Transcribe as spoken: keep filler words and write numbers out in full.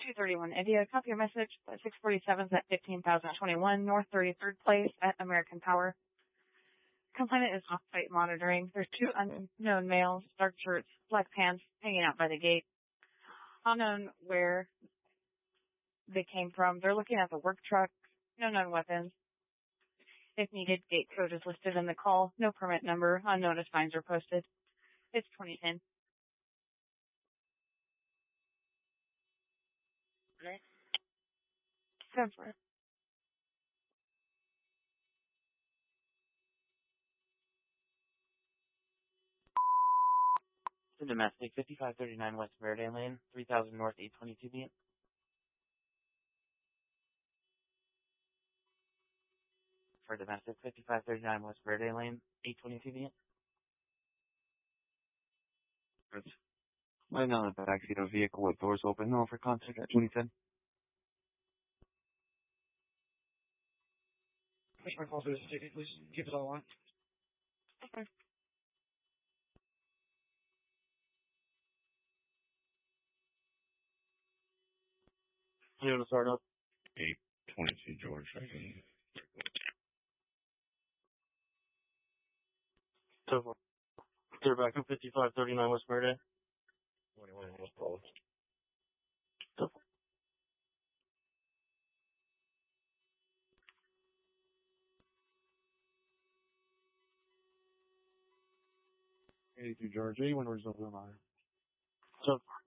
two thirty-one India, copy your message. six forty-seven's at fifteen thousand twenty-one, North thirty-third Place at American Power. Complainant is off-site monitoring. There's two unknown males, dark shirts, black pants, hanging out by the gate. Unknown where they came from. They're looking at the work truck. No known weapons. If needed, gate code is listed in the call. No permit number. Unknown signs are posted. It's twenty ten. Next. Go for it. The domestic, fifty-five thirty-nine West Verde Lane, three thousand North, eight twenty-two B. For domestic, fifty-five thirty-nine West Verde Lane, eight twenty-two B. Laying on the backseat of a vehicle with doors open. No for contact at twenty ten. Push my call through this ticket, please. Keep it all on. Okay. You want to start up? eight twenty-two George. So far. Clear back to fifty-five thirty-nine West Verde. twenty-one West Paul. So far. eighty-two George, eighty-one Result Line. So far.